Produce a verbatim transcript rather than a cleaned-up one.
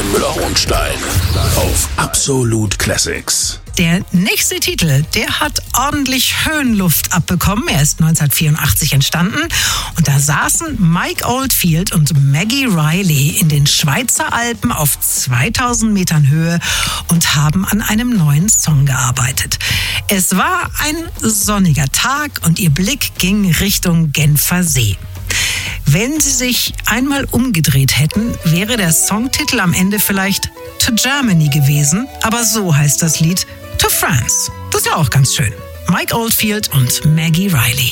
Müller-Hohenstein auf Absolute Classics. Der nächste Titel, der hat ordentlich Höhenluft abbekommen. Er ist neunzehnhundertvierundachtzig entstanden und da saßen Mike Oldfield und Maggie Reilly in den Schweizer Alpen auf zweitausend Metern Höhe und haben an einem neuen Song gearbeitet. Es war ein sonniger Tag und ihr Blick ging Richtung Genfer See. Wenn sie sich einmal umgedreht hätten, wäre der Songtitel am Ende vielleicht To Germany gewesen, aber so heißt das Lied To France. Das ist ja auch ganz schön. Mike Oldfield und Maggie Reilly.